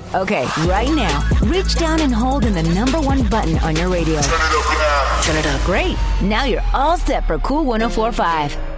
Okay, right now, reach down and hold in the number one button on your radio. Turn it up now. Turn it up. Great. Now you're all set for Cool 104.5.